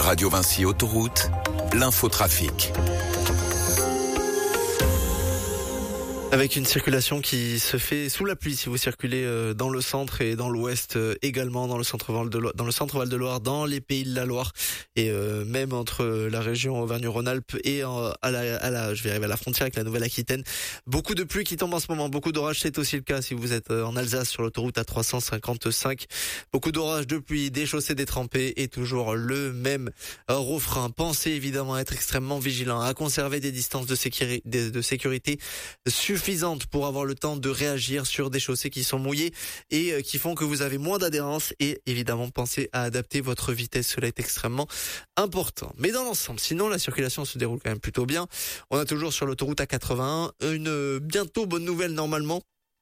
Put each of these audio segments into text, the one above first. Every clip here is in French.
Radio Vinci Autoroute, l'infotrafic. Avec une circulation qui se fait sous la pluie si vous circulez dans le centre et dans l'ouest également, dans le centre Val de Loire, dans les Pays de la Loire et même entre la région Auvergne-Rhône-Alpes et je vais arriver à la frontière avec la Nouvelle-Aquitaine. Beaucoup de pluie qui tombe en ce moment, beaucoup d'orages, c'est aussi le cas si vous êtes en Alsace sur l'autoroute A355. Beaucoup d'orages, de pluie, des chaussées détrempées et toujours le même refrain. Pensez évidemment à être extrêmement vigilant, à conserver des distances de sécurité suffisantes pour avoir le temps de réagir sur des chaussées qui sont mouillées et qui font que vous avez moins d'adhérence, et évidemment pensez à adapter votre vitesse, cela est extrêmement important. Mais dans l'ensemble, sinon la circulation se déroule quand même plutôt bien. On a toujours sur l'autoroute A81 une bientôt bonne nouvelle normalement.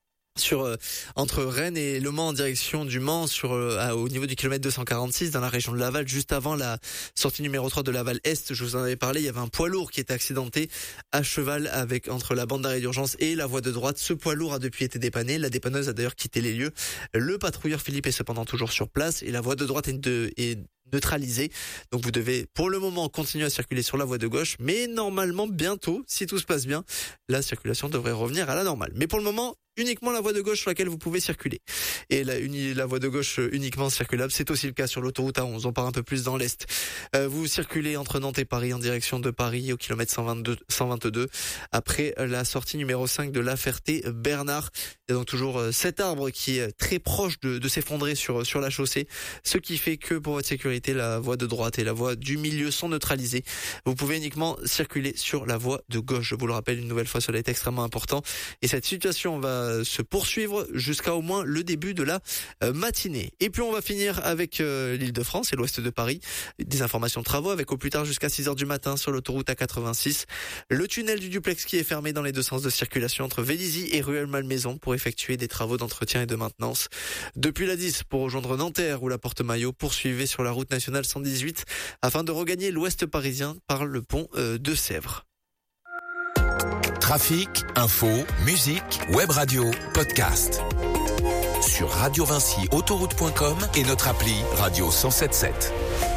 Entre Rennes et Le Mans en direction du Mans au niveau du kilomètre 246 dans la région de Laval, juste avant la sortie numéro 3 de Laval Est. Je vous en avais parlé, il y avait un poids lourd qui était accidenté à cheval entre la bande d'arrêt d'urgence et la voie de droite. Ce poids lourd a depuis été dépanné, la dépanneuse a d'ailleurs quitté les lieux. Le patrouilleur Philippe est cependant toujours sur place et la voie de droite est neutralisée. Donc vous devez pour le moment continuer à circuler sur la voie de gauche, mais normalement bientôt, si tout se passe bien, la circulation devrait revenir à la normale. Mais pour le moment, uniquement la voie de gauche sur laquelle vous pouvez circuler. Et la voie de gauche uniquement circulable, c'est aussi le cas sur l'autoroute A11. On part un peu plus dans l'est. Vous circulez entre Nantes et Paris en direction de Paris au kilomètre 122. Après la sortie numéro 5 de La Ferté-Bernard. Il y a donc toujours cet arbre qui est très proche de s'effondrer sur la chaussée. Ce qui fait que pour votre sécurité, la voie de droite et la voie du milieu sont neutralisées. Vous pouvez uniquement circuler sur la voie de gauche. Je vous le rappelle une nouvelle fois, cela est extrêmement important. Et cette situation va se poursuivre jusqu'à au moins le début de la matinée. Et puis on va finir avec l'Île-de-France et l'ouest de Paris. Des informations de travaux avec au plus tard jusqu'à 6h du matin sur l'autoroute A86. Le tunnel du duplex qui est fermé dans les deux sens de circulation entre Vélizy et Rueil-Malmaison pour effectuer des travaux d'entretien et de maintenance. Depuis la 10 pour rejoindre Nanterre ou la Porte-Maillot, poursuivez sur la route nationale 118 afin de regagner l'ouest parisien par le pont de Sèvres. Trafic, info, musique, web radio, podcast. Sur radiovinciautoroute.com et notre appli Radio 107.7.